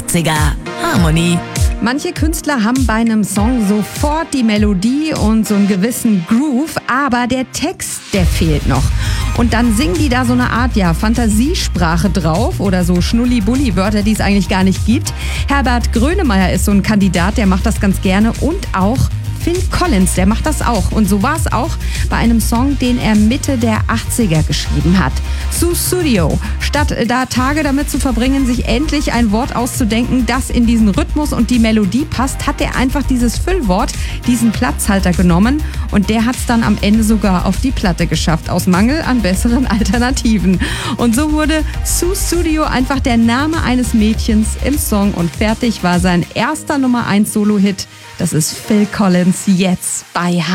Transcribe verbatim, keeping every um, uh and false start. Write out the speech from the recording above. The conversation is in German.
achtziger. Harmony. Manche Künstler haben bei einem Song sofort die Melodie und so einen gewissen Groove, aber der Text, der fehlt noch. Und dann singen die da so eine Art, ja, Fantasiesprache drauf oder so Schnulli-Bulli-Wörter, die es eigentlich gar nicht gibt. Herbert Grönemeyer ist so ein Kandidat, der macht das ganz gerne, und auch Phil Collins, der macht das auch. Und so war es auch bei einem Song, den er Mitte der achtziger geschrieben hat. Sussudio. Statt da Tage damit zu verbringen, sich endlich ein Wort auszudenken, das in diesen Rhythmus und die Melodie passt, hat er einfach dieses Füllwort, diesen Platzhalter genommen, und der hat es dann am Ende sogar auf die Platte geschafft, aus Mangel an besseren Alternativen. Und so wurde Sussudio einfach der Name eines Mädchens im Song, und fertig war sein erster Nummer eins Solo-Hit. Das ist Phil Collins jetzt bei